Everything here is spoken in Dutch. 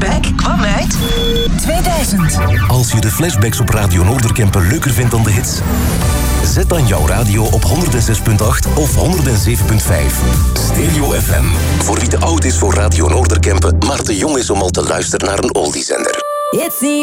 flashback kwam uit 2000. Als je de flashbacks op Radio Noorderkempen leuker vindt dan de hits, zet dan jouw radio op 106.8 of 107.5. Stereo FM. Voor wie te oud is voor Radio Noorderkempen, maar te jong is om al te luisteren naar een oldiezender.